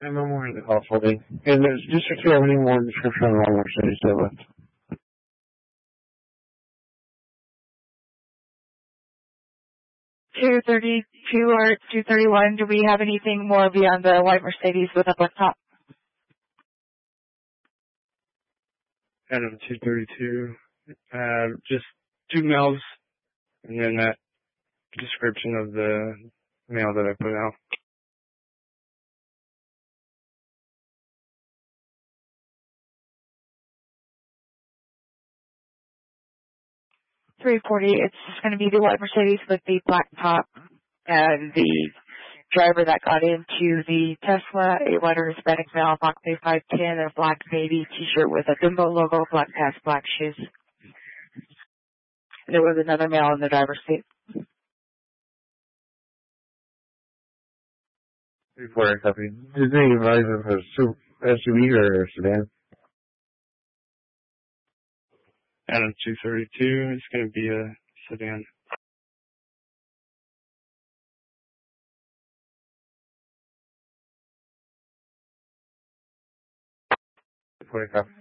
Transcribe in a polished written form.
And no more in the call holding. And there's just if you have any more description on all Mercedes that left. 232 or 231, do we have anything more beyond the white Mercedes with a black top? Adam 232. Just 2 mails, and then that description of the mail that I put out. 340, it's just going to be the white Mercedes with the black top, and the driver that got into the Tesla, a whiter Hispanic male, Mach 510, and a black navy t-shirt with a Bimbo logo, black pants, black shoes. There was another male in the driver's seat. 340 copy. Is there any advisor for SUV or sedan? Adam 232, it's going to be a sedan. 40 copy.